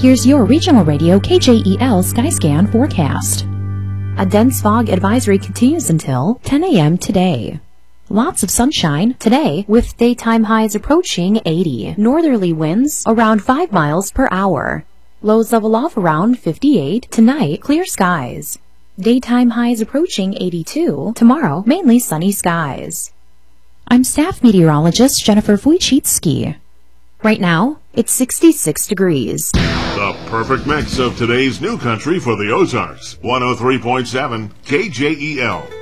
Here's your regional radio KJEL Skyscan forecast. A dense fog advisory continues until 10 a.m. today. Lots of sunshine today with daytime highs approaching 80. Northerly winds around 5 miles per hour. Lows level off around 58. Tonight, clear skies. Daytime highs approaching 82. Tomorrow, mainly sunny skies. I'm staff meteorologist Jennifer Wojcicki. Right now, it's 66 degrees. The perfect mix of today's new country for the Ozarks. 103.7 KJEL.